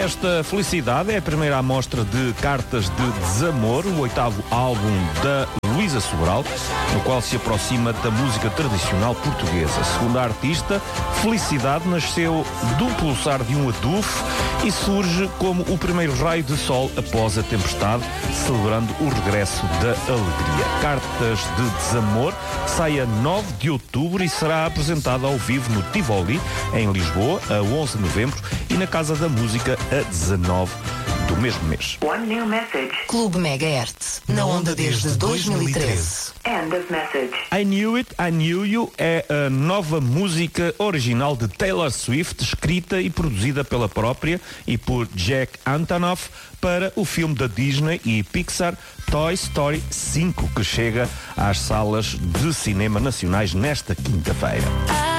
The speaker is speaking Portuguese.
Esta Felicidade é a primeira amostra de Cartas de Desamor, o 8º álbum da Luísa Sobral, no qual se aproxima da música tradicional portuguesa. Segundo a artista, Felicidade nasceu do pulsar de um adufo e surge como o primeiro raio de sol após a tempestade, celebrando o regresso da alegria. Cartas de Desamor sai a 9 de outubro e será apresentada ao vivo no Tivoli, em Lisboa, a 11 de novembro, e na Casa da Música, a 19 do mesmo mês. Clube Megahertz, na onda desde 2013. End of message. I Knew It, I Knew You é a nova música original de Taylor Swift, escrita e produzida pela própria e por Jack Antonoff para o filme da Disney e Pixar Toy Story 5, que chega às salas de cinema nacionais nesta quinta-feira.